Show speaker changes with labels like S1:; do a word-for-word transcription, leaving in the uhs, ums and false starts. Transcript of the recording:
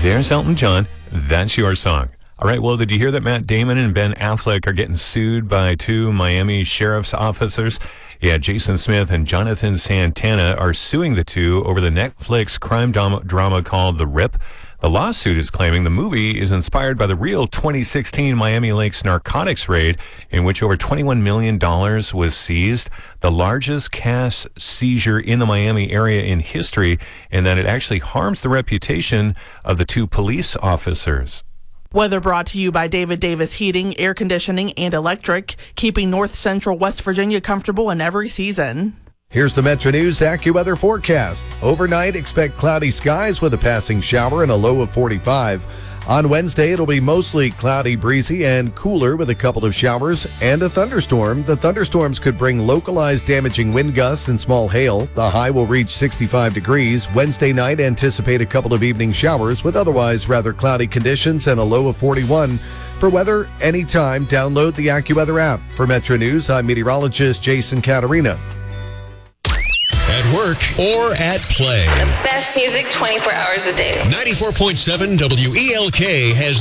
S1: There's Elton John. That's your song. All right, well, did you hear that Matt Damon and Ben Affleck are getting sued by two Miami sheriff's officers? Yeah, Jason Smith and Jonathan Santana are suing the two over the Netflix crime dom- drama called The Rip. The lawsuit is claiming the movie is inspired by the real twenty sixteen Miami Lakes narcotics raid, in which over twenty-one million dollars was seized, the largest cash seizure in the Miami area in history, and that it actually harms the reputation of the two police officers.
S2: Weather brought to you by David Davis Heating, Air Conditioning, and Electric, keeping North Central West Virginia comfortable in every season.
S3: Here's the Metro News AccuWeather forecast. Overnight, expect cloudy skies with a passing shower and a low of forty-five. On Wednesday, it'll be mostly cloudy, breezy, and cooler with a couple of showers and a thunderstorm. The thunderstorms could bring localized damaging wind gusts and small hail. The high will reach sixty-five degrees. Wednesday night, anticipate a couple of evening showers with otherwise rather cloudy conditions and a low of forty-one. For weather anytime, download the AccuWeather app. For Metro News, I'm meteorologist Jason Caterina.
S4: At work or at play.
S5: The best music twenty-four hours a day.
S4: ninety-four point seven W E L K has